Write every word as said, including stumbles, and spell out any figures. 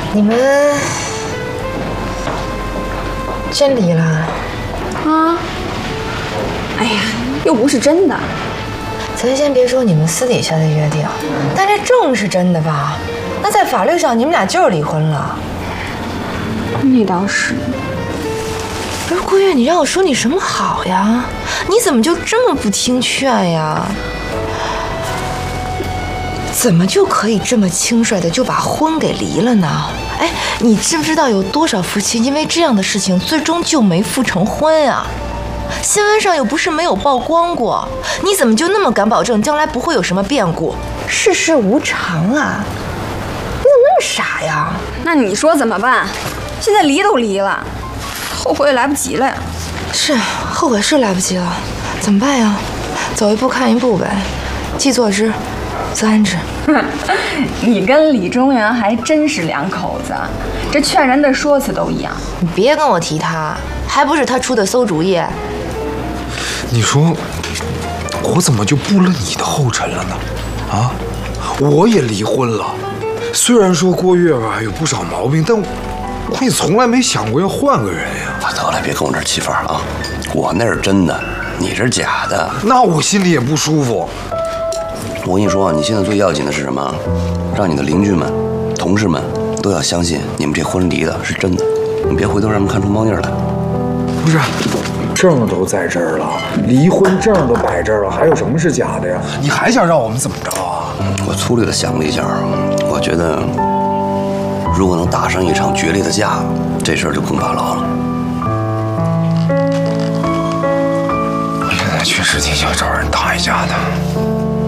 你们真离了？ 啊？哎呀，又不是真的。 咱先别说你们私底下的约定，但这证是真的吧？那在法律上你们俩就是离婚了。 那倒是。 不是郭月，你让我说你什么好呀？你怎么就这么不听劝呀？怎么就可以这么轻率的就把婚给离了呢？哎，你知不知道有多少夫妻因为这样的事情最终就没复成婚啊？新闻上又不是没有曝光过，你怎么就那么敢保证将来不会有什么变故？世事无常啊！你怎么那么傻呀？ 那你说怎么办？现在离都离了，后悔也来不及了呀。 是，后悔是来不及了，怎么办呀？走一步看一步呗，既作之，则安之。 你跟李中原还真是两口子，这劝人的说辞都一样。 你别跟我提他，还不是他出的馊主意。 你说，我怎么就步了你的后尘了呢？啊，我也离婚了，虽然说郭月吧有不少毛病，但我也从来没想过要换个人呀。 得了，别跟我这儿起范儿啊！我那是真的，你这是假的， 那我心里也不舒服。 我跟你说，你现在最要紧的是什么？让你的邻居们、同事们都要相信你们这婚离的是真的，你别回头让他们看出猫腻来。 不是，证都在这儿了，离婚证都摆这儿了，还有什么是假的呀？你还想让我们怎么着啊？ 我粗略的想了一下，我觉得如果能打上一场决裂的架，这事儿就空怕牢了。 我现在确实挺想找人打一架的。